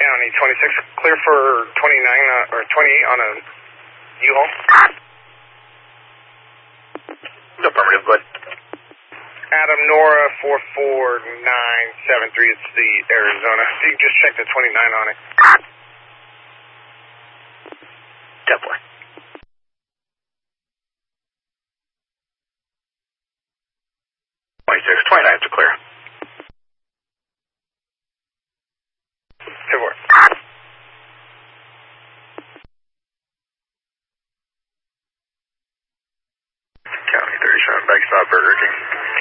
County 26, clear for 29 or 28 on a U-Haul. Affirmative, go ahead. Adam Nora 44973, it's the Arizona. If you can just check the 29 on it. 10-4. 29 to clear. 10-4. County 37, backstop Burger King.